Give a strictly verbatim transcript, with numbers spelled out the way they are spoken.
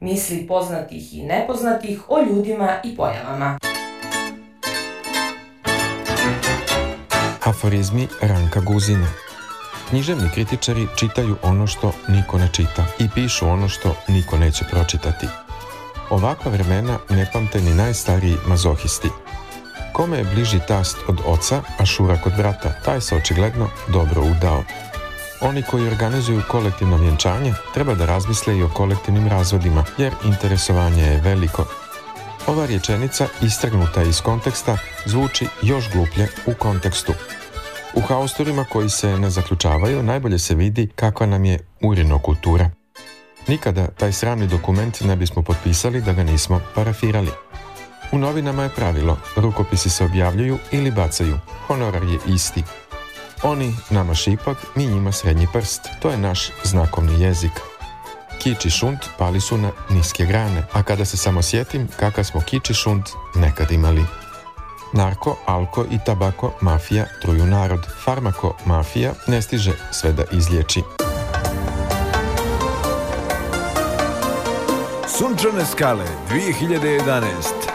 misli poznatih i nepoznatih o ljudima i pojavama. Aforizmi Ranka Guzine. Književni kritičari čitaju ono što niko ne čita i pišu ono što niko neće pročitati. Ovakva vremena ne pamte ni najstariji mazohisti. Kome je bliži tast od oca, a šurak od brata, taj se očigledno dobro udao. Oni koji organizuju kolektivno vjenčanje treba da razmisle i o kolektivnim razvodima, jer interesovanje je veliko. Ova rečenica, istrgnuta iz konteksta, zvuči još gluplje u kontekstu. U haustorima koji se ne zaključavaju najbolje se vidi kakva nam je urinokultura. Nikada taj sramni dokument ne bismo potpisali da ga nismo parafirali. U novinama je pravilo, rukopisi se objavljuju ili bacaju, honorar je isti. Oni nama šipak, mi njima srednji prst, to je naš znakovni jezik. Kič i šunt pali su na niske grane, a kada se samo sjetim kakav smo kič i šunt nekad imali. Narko, alko i tabako mafija truju narod. Farmako mafija ne stiže sve da izliječi. Sunčane skale dvije hiljade jedanaest.